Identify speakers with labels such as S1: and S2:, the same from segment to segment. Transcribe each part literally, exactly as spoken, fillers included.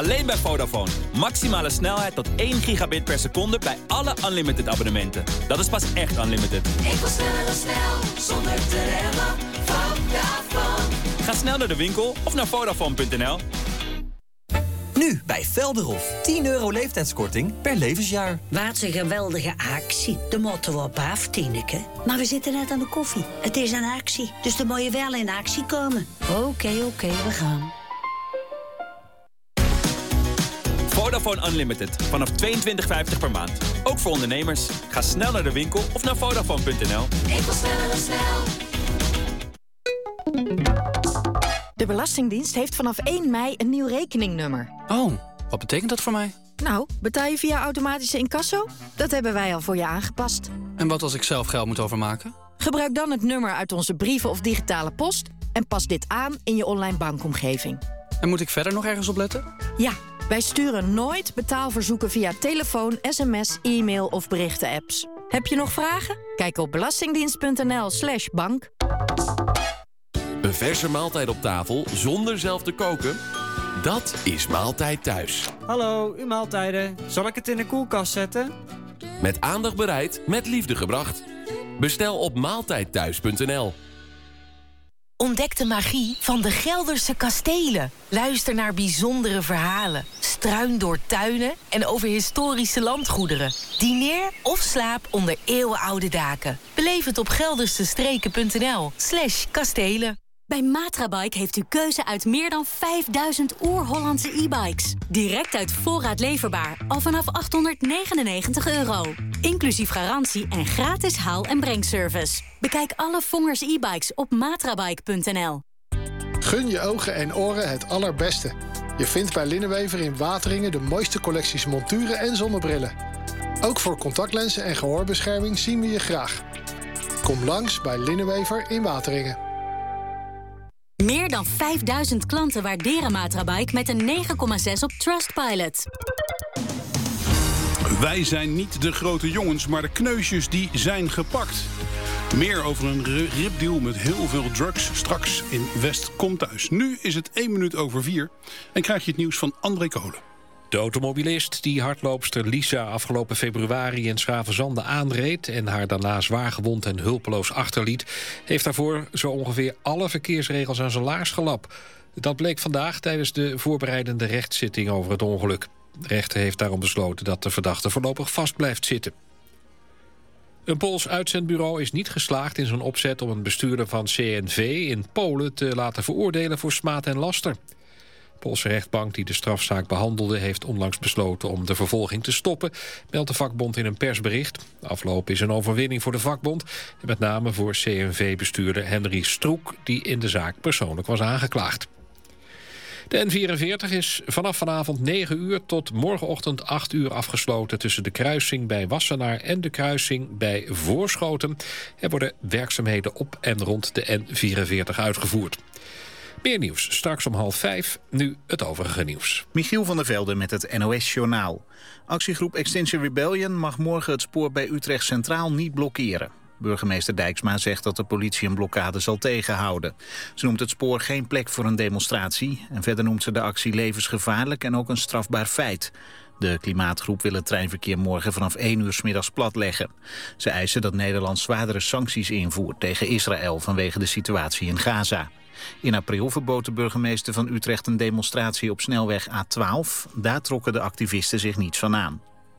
S1: Alleen bij Vodafone. Maximale snelheid tot één gigabit per seconde bij alle unlimited abonnementen. Dat is pas echt unlimited.
S2: Ik wil sneller, snel, zonder te remmen. Vodafone.
S1: Ga snel naar de winkel of naar Vodafone punt n l.
S3: Nu bij Velderhof. tien euro leeftijdskorting per levensjaar.
S4: Wat een geweldige actie. De motto op af, Tineke. Maar we zitten net aan de koffie. Het is een actie, dus dan moet je wel in actie komen. Oké, okay, oké, okay, we gaan.
S1: Vodafone Unlimited. Vanaf tweeëntwintig vijftig per maand. Ook voor ondernemers. Ga snel naar de winkel of naar Vodafone punt n l.
S2: Ik wil sneller, snel.
S5: De Belastingdienst heeft vanaf één mei een nieuw rekeningnummer.
S6: Oh, wat betekent dat voor mij?
S5: Nou, betaal je via automatische incasso? Dat hebben wij al voor je aangepast.
S6: En wat als ik zelf geld moet overmaken?
S5: Gebruik dan het nummer uit onze brieven of digitale post en pas dit aan in je online bankomgeving.
S6: En moet ik verder nog ergens op letten?
S5: Ja, wij sturen nooit betaalverzoeken via telefoon, sms, e-mail of berichten-apps. Heb je nog vragen? Kijk op belastingdienst.nl slash bank.
S7: Een verse maaltijd op tafel zonder zelf te koken? Dat is Maaltijd Thuis.
S8: Hallo, uw maaltijden. Zal ik het in de koelkast zetten?
S7: Met aandacht bereid, met liefde gebracht. Bestel op maaltijdthuis punt n l.
S9: Ontdek de magie van de Gelderse kastelen. Luister naar bijzondere verhalen. Struin door tuinen en over historische landgoederen. Dineer of slaap onder eeuwenoude daken. Beleef het op geldersestreken punt n l slash kastelen.
S10: Bij Matrabike heeft u keuze uit meer dan vijfduizend oer-Hollandse e-bikes. Direct uit voorraad leverbaar, al vanaf achthonderdnegenennegentig euro. Inclusief garantie en gratis haal- en brengservice. Bekijk alle Vongers e-bikes op matrabike punt n l.
S11: Gun je ogen en oren het allerbeste. Je vindt bij Linnenwever in Wateringen de mooiste collecties monturen en zonnebrillen. Ook voor contactlenzen en gehoorbescherming zien we je graag. Kom langs bij Linnenwever in Wateringen.
S10: Meer dan vijfduizend klanten waarderen Matrabike met een negen komma zes op Trustpilot.
S12: Wij zijn niet de grote jongens, maar de kneusjes die zijn gepakt. Meer over een ripdeal met heel veel drugs straks in West Komt Thuis. Nu is het één minuut over vier en krijg je het nieuws van André Kolen.
S13: De automobilist die hardloopster Lisa afgelopen februari in Schravenzande aanreed en haar daarna zwaar gewond en hulpeloos achterliet, heeft daarvoor zo ongeveer alle verkeersregels aan zijn laars gelapt. Dat bleek vandaag tijdens de voorbereidende rechtszitting over het ongeluk. De rechter heeft daarom besloten dat de verdachte voorlopig vast blijft zitten. Een Pools uitzendbureau is niet geslaagd in zijn opzet om een bestuurder van C N V in Polen te laten veroordelen voor smaad en laster. De Poolse rechtbank die de strafzaak behandelde heeft onlangs besloten om de vervolging te stoppen, meldt de vakbond in een persbericht. De afloop is een overwinning voor de vakbond en met name voor C N V-bestuurder Henry Stroek, die in de zaak persoonlijk was aangeklaagd. De N vierenveertig is vanaf vanavond negen uur tot morgenochtend acht uur afgesloten tussen de kruising bij Wassenaar en de kruising bij Voorschoten. Er worden werkzaamheden op en rond de N vierenveertig uitgevoerd. Meer nieuws straks om half vijf, nu het overige nieuws.
S14: Michiel van der Velde met het N O S-journaal. Actiegroep Extinction Rebellion mag morgen het spoor bij Utrecht Centraal niet blokkeren. Burgemeester Dijksma zegt dat de politie een blokkade zal tegenhouden. Ze noemt het spoor geen plek voor een demonstratie. En verder noemt ze de actie levensgevaarlijk en ook een strafbaar feit. De klimaatgroep wil het treinverkeer morgen vanaf één uur 's middags platleggen. Ze eisen dat Nederland zwaardere sancties invoert tegen Israël vanwege de situatie in Gaza. In april verbood de burgemeester van Utrecht een demonstratie op snelweg A twaalf. Daar trokken de activisten zich niets van aan.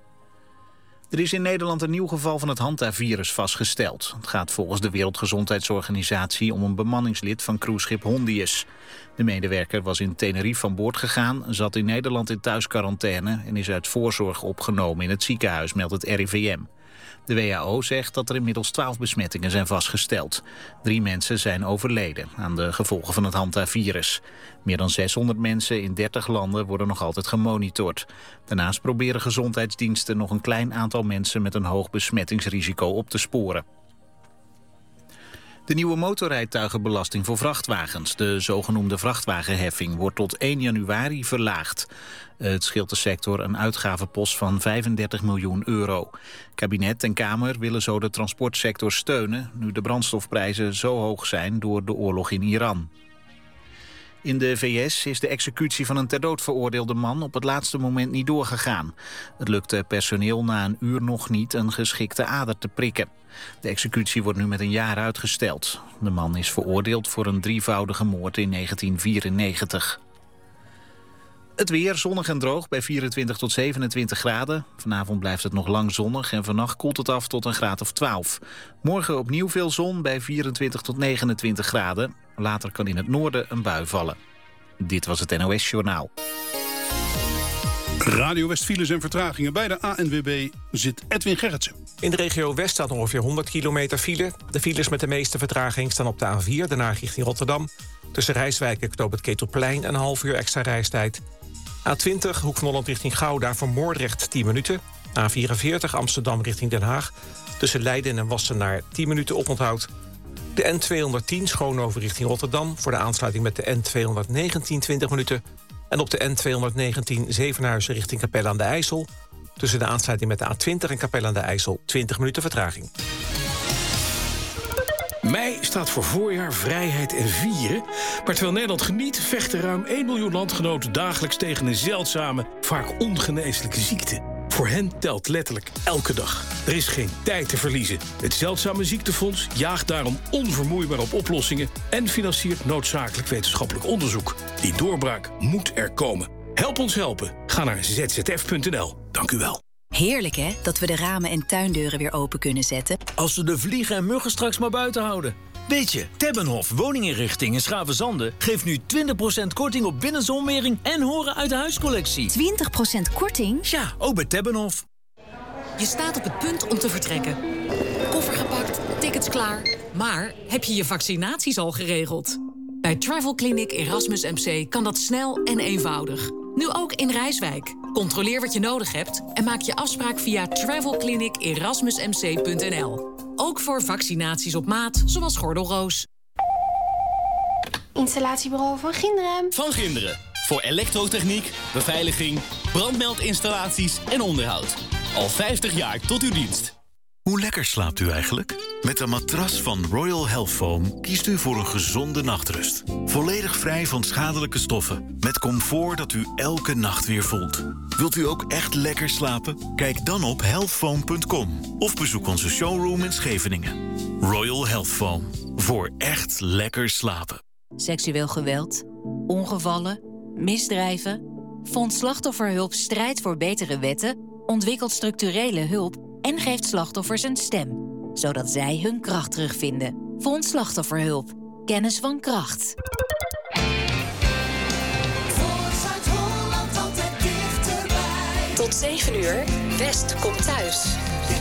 S14: Er is in Nederland een nieuw geval van het Hanta-virus vastgesteld. Het gaat volgens de Wereldgezondheidsorganisatie om een bemanningslid van cruiseschip Hondius. De medewerker was in Tenerife van boord gegaan, zat in Nederland in thuisquarantaine en is uit voorzorg opgenomen in het ziekenhuis, meldt het R I V M. De W H O zegt dat er inmiddels twaalf besmettingen zijn vastgesteld. Drie mensen zijn overleden aan de gevolgen van het Hanta-virus. Meer dan zeshonderd mensen in dertig landen worden nog altijd gemonitord. Daarnaast proberen gezondheidsdiensten nog een klein aantal mensen met een hoog besmettingsrisico op te sporen. De nieuwe motorrijtuigenbelasting voor vrachtwagens, de zogenoemde vrachtwagenheffing, wordt tot één januari verlaagd. Het scheelt de sector een uitgavenpost van vijfendertig miljoen euro. Kabinet en Kamer willen zo de transportsector steunen, nu de brandstofprijzen zo hoog zijn door de oorlog in Iran. In de V S is de executie van een ter dood veroordeelde man op het laatste moment niet doorgegaan. Het lukte personeel na een uur nog niet een geschikte ader te prikken. De executie wordt nu met een jaar uitgesteld. De man is veroordeeld voor een drievoudige moord in negentien vierennegentig. Het weer zonnig en droog bij vierentwintig tot zevenentwintig graden. Vanavond blijft het nog lang zonnig en vannacht koelt het af tot een graad of twaalf. Morgen opnieuw veel zon bij vierentwintig tot negenentwintig graden. Later kan in het noorden een bui vallen. Dit was het N O S Journaal.
S12: Radio West files en vertragingen. Bij de A N W B zit Edwin Gerritsen.
S15: In de regio West staat ongeveer honderd kilometer file. De files met de meeste vertraging staan op de A vier, daarna richting Rotterdam. Tussen Rijswijk en Knoop het Ketelplein een half uur extra reistijd. A twintig, Hoek van Holland richting Gouda voor Moordrecht tien minuten. A vierenveertig, Amsterdam richting Den Haag. Tussen Leiden en Wassenaar tien minuten oponthoud. De N tweehonderdtien, Schoonhoven richting Rotterdam voor de aansluiting met de N tweehonderdnegentien twintig minuten. En op de N tweehonderdnegentien Zevenhuizen richting Capelle aan de IJssel. Tussen de aansluiting met de A twintig en Capelle aan de IJssel twintig minuten vertraging.
S16: Mei staat voor voorjaar, vrijheid en vieren. Maar terwijl Nederland geniet, vechten ruim één miljoen landgenoten dagelijks tegen een zeldzame, vaak ongeneeslijke ziekte. Voor hen telt letterlijk elke dag. Er is geen tijd te verliezen. Het Zeldzame Ziektefonds jaagt daarom onvermoeibaar op oplossingen en financiert noodzakelijk wetenschappelijk onderzoek. Die doorbraak moet er komen. Help ons helpen. Ga naar z z f punt n l. Dank u wel.
S17: Heerlijk, hè? Dat we de ramen en tuindeuren weer open kunnen zetten.
S18: Als we de vliegen en muggen straks maar buiten houden. Weet je, Tebbenhof Woninginrichting in Schravenzande geeft nu twintig procent korting op binnenzonwering en horen uit de huiscollectie.
S17: twintig procent korting?
S18: Ja, ook bij Tebbenhof.
S19: Je staat op het punt om te vertrekken. Koffer gepakt, tickets klaar. Maar heb je je vaccinaties al geregeld? Bij Travel Clinic Erasmus M C kan dat snel en eenvoudig. Nu ook in Rijswijk. Controleer wat je nodig hebt en maak je afspraak via travel clinic erasmus m c punt n l. Ook voor vaccinaties op maat, zoals gordelroos.
S20: Installatiebureau Van Ginderen.
S21: Van Ginderen. Voor elektrotechniek, beveiliging, brandmeldinstallaties en onderhoud. Al vijftig jaar tot uw dienst.
S22: Hoe lekker slaapt u eigenlijk? Met een matras van Royal Health Foam kiest u voor een gezonde nachtrust. Volledig vrij van schadelijke stoffen. Met comfort dat u elke nacht weer voelt. Wilt u ook echt lekker slapen? Kijk dan op health foam punt com of bezoek onze showroom in Scheveningen. Royal Health Foam. Voor echt lekker slapen.
S17: Seksueel geweld, ongevallen, misdrijven. Fonds Slachtofferhulp strijdt voor betere wetten, ontwikkelt structurele hulp en geeft slachtoffers een stem, zodat zij hun kracht terugvinden. Fonds Slachtofferhulp. Kennis van kracht.
S2: Voor Zuid-Holland altijd dichterbij.
S10: Tot zeven uur, West komt thuis.